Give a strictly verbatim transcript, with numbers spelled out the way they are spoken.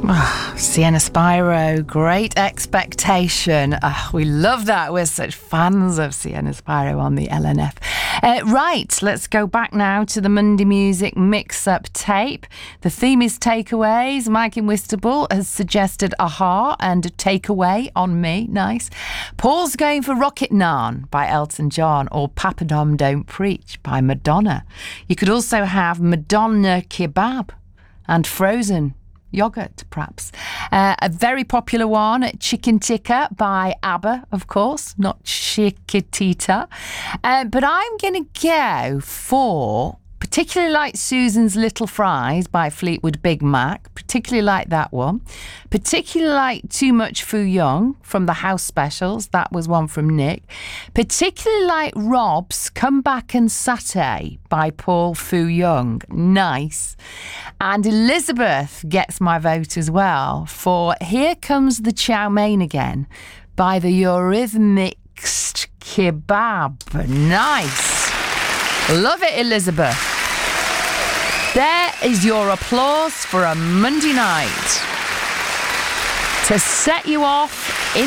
Oh, Sienna Spyro, Great Expectation. Oh, we love that. We're such fans of Sienna Spyro on the L N F. Uh, right, let's go back now to the Monday Music mix-up tape. The theme is takeaways. Mike in Whitstable has suggested Aha and Takeaway on me. Nice. Paul's going for Rocket Naan by Elton John or Papa Dom Don't Preach by Madonna. You could also have Madonna Kebab and Frozen yogurt, perhaps. Uh, a very popular one, Chicken Tikka by ABBA, of course, not Chiquitita. Uh, but I'm going to go for, particularly like Susan's Little Fries by Fleetwood Big Mac, particularly like that one. Particularly like Too Much Foo Young from the House Specials, that was one from Nick. Particularly like Rob's Come Back and Satay by Paul Foo Young, nice. And Elizabeth gets my vote as well for Here Comes the Chow Mein Again by the Eurythmics Kebab, nice. Love it, Elizabeth. There is your applause for a Monday night to set you off